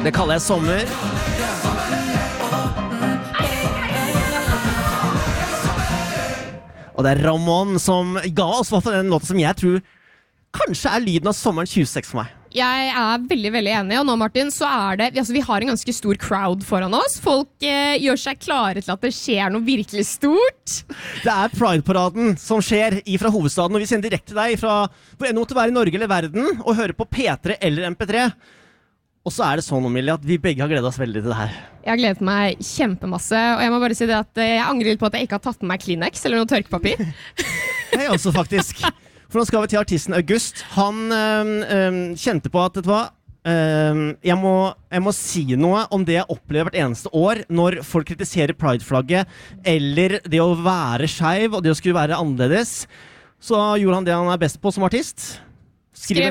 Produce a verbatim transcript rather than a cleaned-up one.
Det kaller jeg sommer. Og det er Ramón som ga oss for den låten som jeg tror kanskje er lyden av sommeren tjueseks for meg. Jeg er veldig, veldig enig, og nå, Martin, så er det, altså, vi har en ganske stor crowd foran oss. Folk eh, gjør seg klare til at det skjer noe virkelig stort. Det er Pride-paraden som skjer fra hovedstaden, og vi sender direkte til deg fra hvor enn du måtte være i Norge eller verden, og hører på P tre eller M P tre. Og så er det sånn, Emilie, at vi begge har gledet oss veldig til det her. Jeg har gledet meg kjempemasse, og jeg må bare si det at jeg angrer litt på at jeg ikke har tatt med meg Kleenex eller noe tørkepapir. Jeg også, faktisk. For nå skal vi til artisten August. Han øh, øh, kjente på at, vet du hva, øh, jeg, må, jeg må si noe om det jeg opplever hvert eneste år når folk kritiserer Pride-flagget, eller det å være skeiv, og det å skulle være annerledes. Så gjorde han det han er best på som artist. Skrev